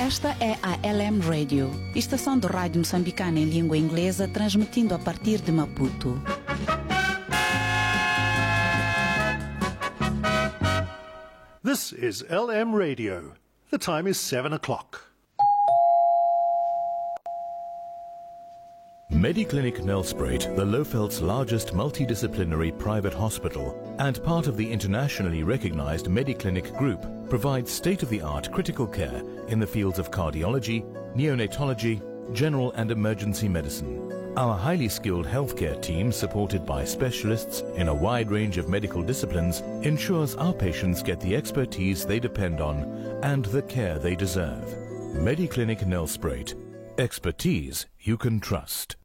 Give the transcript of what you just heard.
Esta é a LM Radio, estação de rádio moçambicana em língua inglesa, transmitindo a partir de Maputo. This is LM Radio. The time is 7 o'clock. Mediclinic Nelspruit, the Lofeld's largest multidisciplinary private hospital and part of the internationally recognized Mediclinic Group, provides state-of-the-art critical care in the fields of cardiology, neonatology, general and emergency medicine. Our highly skilled healthcare team, supported by specialists in a wide range of medical disciplines, ensures our patients get the expertise they depend on and the care they deserve. Mediclinic Nelspruit. Expertise you can trust.